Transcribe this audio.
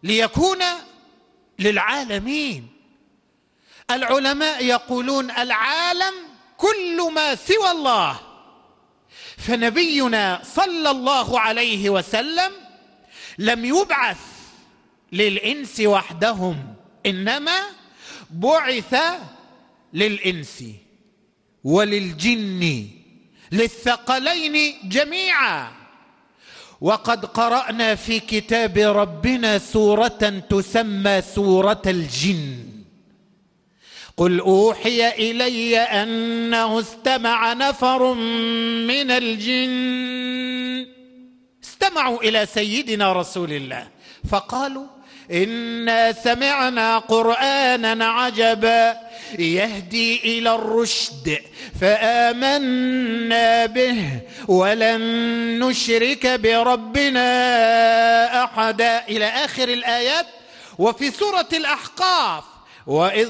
ليكون للعالمين. العلماء يقولون العالم كل ما سوى الله، فنبينا صلى الله عليه وسلم لم يبعث للإنس وحدهم، إنما بعث للإنس وللجن، للثقلين جميعا. وقد قرأنا في كتاب ربنا سورة تسمى سورة الجن. قل أوحي إلي أنه استمع نفر من الجن، استمعوا إلى سيدنا رسول الله فقالوا إنا سمعنا قرآنا عجبا يهدي إلى الرشد فآمنا به ولن نشرك بربنا أحدا، إلى آخر الآيات. وفي سورة الأحقاف وإذ